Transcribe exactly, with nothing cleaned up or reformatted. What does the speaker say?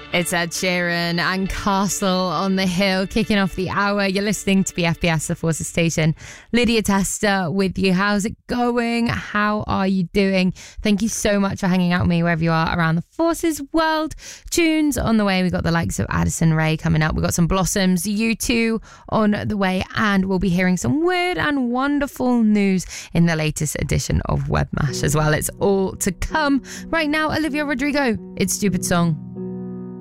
It's Ed Sheeran and Castle on the Hill kicking off the hour. You're listening to B F B S, the Forces Station. Lydia Tester with you. How's it going? How are you doing? Thank you so much for hanging out with me wherever you are around the Forces world. Tunes on the way. We got the likes of Addison Rae coming up. We got some Blossoms, U two on the way, and we'll be hearing some weird and wonderful news in the latest edition of Webmash as well. It's all to come. Right now, Olivia Rodrigo. It's Stupid Song.